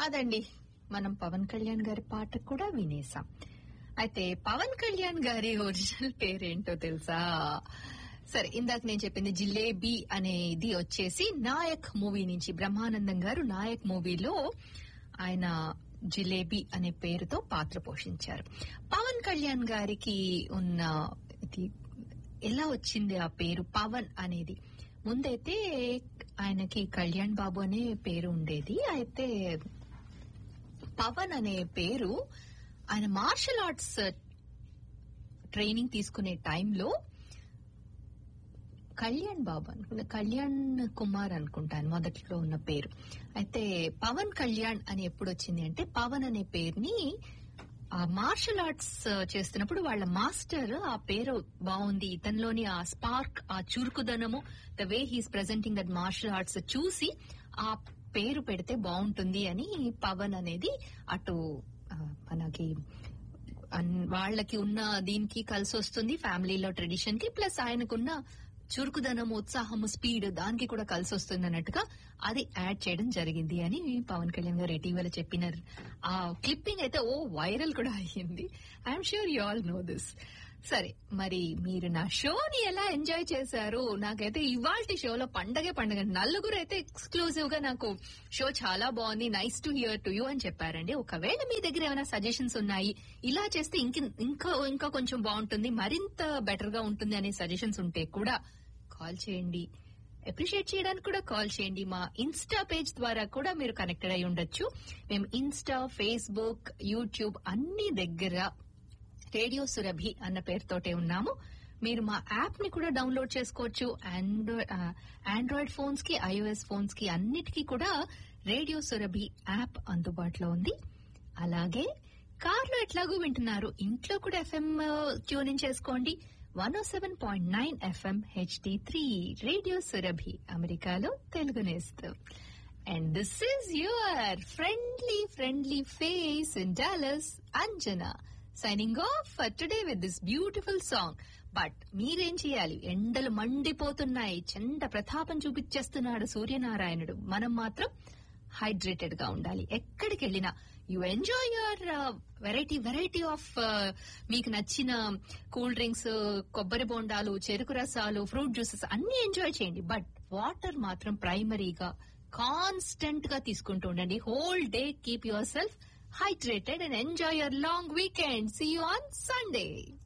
అదండి మనం పవన్ కళ్యాణ్ గారి పాట కూడా వినేసాం. అయితే పవన్ కళ్యాణ్ గారి ఒరిజినల్ పేరేంటో తెలుసా? సరే, ఇందాక నేను చెప్పింది జిలేబీ అనేది వచ్చేసి నాయక్ మూవీ నుంచి. బ్రహ్మానందం గారు నాయక్ మూవీలో ఆయన జిలేబీ అనే పేరుతో పాత్ర పోషించారు. పవన్ కళ్యాణ్ గారికి ఉన్న ఎలా వచ్చింది ఆ పేరు పవన్ అనేది? ముందైతే ఆయనకి కళ్యాణ్ బాబు అనే పేరు ఉండేది. అయితే పవన్ అనే పేరు ఆయన మార్షల్ ఆర్ట్స్ ట్రైనింగ్ తీసుకునే టైంలో కళ్యాణ్ బాబు అనుకుంటా, కళ్యాణ్ కుమార్ అనుకుంటాను మొదట్లో ఉన్న పేరు. అయితే పవన్ కళ్యాణ్ అని ఎప్పుడు వచ్చింది అంటే, పవన్ అనే పేరుని ఆ మార్షల్ ఆర్ట్స్ చేస్తున్నప్పుడు వాళ్ళ మాస్టర్ ఆ పేరు బాగుంది, ఇతనిలోని ఆ స్పార్క్, ఆ చురుకుదనము, the way he's presenting that martial arts చూసి ఆ పేరు పెడితే బాగుంటుంది అని పవన్ అనేది అటు మనకి వాళ్ళకి ఉన్న దీనికి కలిసి వస్తుంది, ఫ్యామిలీలో ట్రెడిషన్ కి, ప్లస్ ఆయనకున్న చురుకుదనము, ఉత్సాహము, స్పీడ్ దానికి కూడా కలిసి వస్తుంది అన్నట్టుగా అది యాడ్ చేయడం జరిగింది అని పవన్ కళ్యాణ్ గారు ఇటీవల చెప్పిన ఆ క్లిప్పింగ్ అయితే వైరల్ కూడా అయ్యింది. I'm sure you all know this. సరే, మరి మీరు నా షోని ఎలా ఎంజాయ్ చేశారు? నాకైతే ఇవాల్టి షోలో పండగే పండగ. నలుగురు అయితే ఎక్స్క్లూజివ్ గా నాకు షో చాలా బాగుంది, nice to hear to you అని చెప్పారండి. ఒకవేళ మీ దగ్గర ఏమైనా సజెషన్స్ ఉన్నాయి, ఇలా చేస్తే ఇంకా కొంచెం బాగుంటుంది, మరింత బెటర్ గా ఉంటుంది అనే సజెషన్స్ ఉంటే కూడా కాల్ చేయండి. అప్రిషియేట్ చేయడానికి కూడా కాల్ చేయండి. మా ఇన్స్టా పేజ్ ద్వారా కూడా మీరు కనెక్టెడ్ అయి ఉండొచ్చు. మేము ఇన్స్టా, ఫేస్బుక్, యూట్యూబ్ అన్ని దగ్గర రేడియో సురభి అన్న పేరుతోటే ఉన్నాము. మీరు మా యాప్ ని కూడా డౌన్లోడ్ చేసుకోవచ్చు. ఆండ్రాయిడ్ ఫోన్స్ కి, ఐఓఎస్ ఫోన్స్ కి అన్నిటికీ కూడా రేడియో సురభి యాప్ అందుబాటులో ఉంది. అలాగే కార్లో ఎట్లాగూ వింటున్నారు, ఇంట్లో కూడా ఎఫ్ఎం ట్యూనింగ్ చేసుకోండి. 107.9 FM HD3 రేడియో సురభి, అమెరికాలో తెలుగు నేస్తం. And this is your friendly face in Dallas, Anjana, signing off for today with this beautiful song. But మీరేం చేయాలి? ఎండలు మండిపోతున్నాయి, చండ ప్రతాపం చూపించేస్తున్నాడు సూర్యనారాయణుడు. మనం మాత్రం హైడ్రేటెడ్ గా ఉండాలి. ఎక్కడికి వెళ్ళినా you enjoy your variety of మీకు నచ్చిన కూల్ డ్రింక్స్, కొబ్బరి బోండాలు, చెరుకు రసాలు, ఫ్రూట్ జ్యూసెస్ అన్ని ఎంజాయ్ చేయండి. బట్ వాటర్ మాత్రం ప్రైమరీగా కాన్స్టెంట్ గా తీసుకుంటూ ఉండండి. Whole day keep your self hydrated and enjoy your long weekend. See you on Sunday.